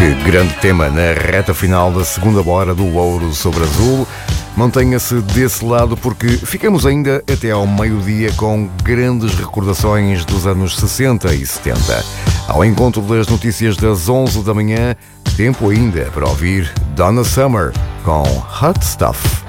Que grande tema na reta final da segunda hora do Ouro sobre Azul. Mantenha-se desse lado porque ficamos ainda até ao meio-dia com grandes recordações dos anos 60 e 70. Ao encontro das notícias das 11 da manhã, tempo ainda para ouvir Donna Summer com Hot Stuff.